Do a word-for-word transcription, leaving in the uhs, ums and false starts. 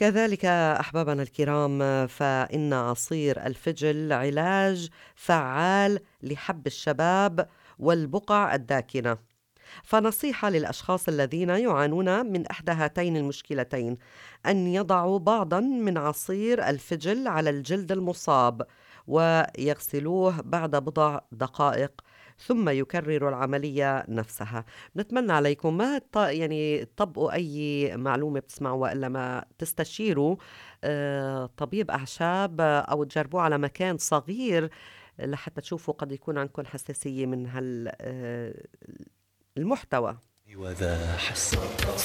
كذلك أحبابنا الكرام، فإن عصير الفجل علاج فعال لحب الشباب والبقع الداكنة. فنصيحة للأشخاص الذين يعانون من إحدى هاتين المشكلتين أن يضعوا بعضا من عصير الفجل على الجلد المصاب ويغسلوه بعد بضع دقائق ثم يكرروا العملية نفسها. نتمنى عليكم ما ت- يعني تطبقوا أي معلومة بتسمعوا وإلا ما تستشيروا آه، طبيب أعشاب، آه، أو تجربوه على مكان صغير لحتى تشوفوا قد يكون عندكم حساسية من هال آه، المحتوى. وذا حسرة